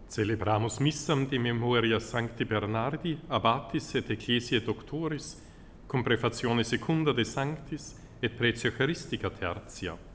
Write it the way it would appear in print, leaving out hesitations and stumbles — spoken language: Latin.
Celebramus missam de memoria Sancti Bernardi, abbatis et ecclesiae doctoris, cum prefazione secunda de sanctis et pretio Eucharistica tertia.